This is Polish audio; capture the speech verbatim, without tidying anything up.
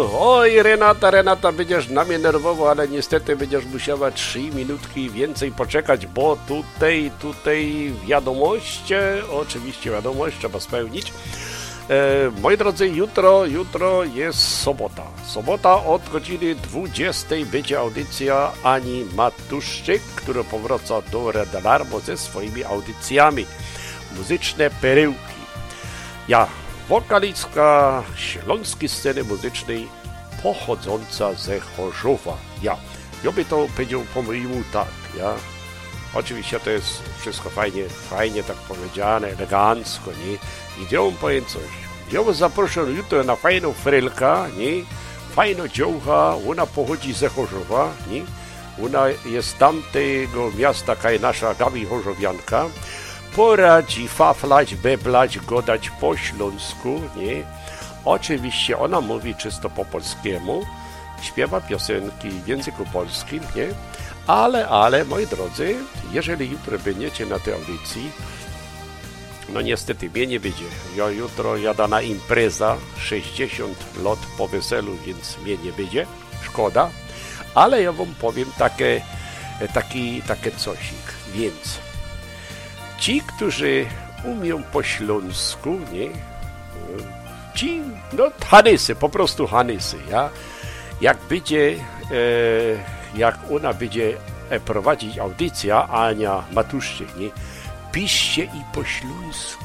oj Renata, Renata, będziesz na mnie nerwowo, ale niestety będziesz musiała trzy minutki więcej poczekać, bo tutaj, tutaj wiadomość, oczywiście wiadomość trzeba spełnić. E, moi drodzy, jutro, jutro jest sobota. Sobota od godziny dwudziestej będzie audycja Ani Matuszczyk, która powraca do Red Alarmu ze swoimi audycjami. Muzyczne perełki. Ja, wokalistka śląskiej sceny muzycznej pochodząca ze Chorzowa. Ja, ja by to powiedział po mojemu tak, ja. Oczywiście to jest wszystko fajnie, fajnie tak powiedziane, elegancko, nie? I ja wam powiem coś. Ja was zaproszę jutro na fajną frylkę, nie? Fajna dziołcha, ona pochodzi ze Chorzowa, nie? Ona jest z tamtego miasta, kaj nasza Gabi Chorzowianka. Poradzi faflać, beblać, godać po śląsku, nie? Oczywiście ona mówi czysto po polskiemu, śpiewa piosenki w języku polskim, nie? Ale, ale, moi drodzy, jeżeli jutro będziecie na tej audycji, no niestety mnie nie będzie. Ja jutro jadę na impreza, sześćdziesiąt lat po weselu, więc mnie nie będzie, szkoda. Ale ja wam powiem takie, taki, takie cosik, więc ci, którzy umią po śląsku, nie? Ci, no hanysy, po prostu hanysy, ja? Jak będzie, e, jak ona będzie prowadzić audycja, Ania Matuszczyk, nie? Piszcie i po śląsku.